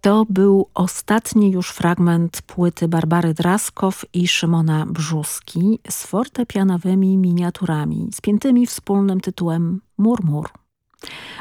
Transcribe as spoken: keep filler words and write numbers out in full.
To był ostatni już fragment płyty Barbary Draskow i Szymona Brzóski z fortepianowymi miniaturami, spiętymi wspólnym tytułem Murmur.